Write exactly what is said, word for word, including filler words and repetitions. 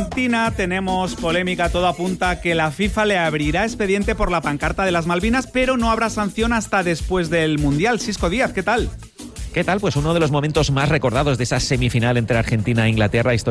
Argentina tenemos polémica, todo apunta a que la FIFA le abrirá expediente por la pancarta de las Malvinas, pero no habrá sanción hasta después del Mundial. Sisco Díaz, ¿qué tal? ¿Qué tal? Pues uno de los momentos más recordados de esa semifinal entre Argentina e Inglaterra,